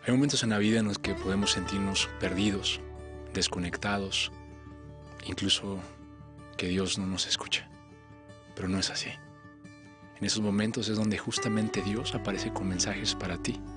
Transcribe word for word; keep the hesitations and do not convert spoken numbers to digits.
Hay momentos en la vida en los que podemos sentirnos perdidos, desconectados, incluso que Dios no nos escucha, pero no es así. En esos momentos es donde justamente Dios aparece con mensajes para ti,